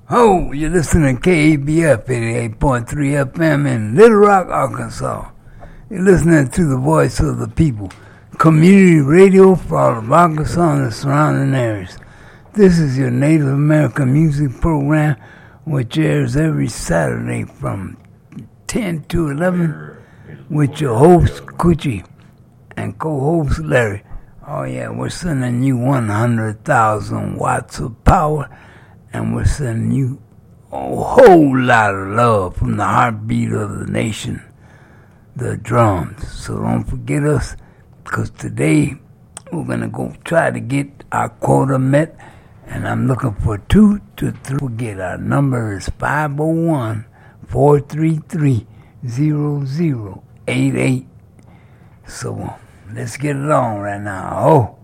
Oh, you're listening to KABF 88.3 FM in Little Rock, Arkansas. You're listening to the voice of the people. Community radio for all of Arkansas and the surrounding areas. This is your Native American music program, which airs every Saturday from 10 to 11 with your host, Coochie, and co-host, Larry. Oh, yeah, we're sending you 100,000 watts of power, and we're sending you a whole lot of love from the heartbeat of the nation, the drums. So don't forget us, because today we're going to go try to get our quota met, and I'm looking for 2 to 3. Forget our number is 501-433-0088. So let's get it on right now. Oh.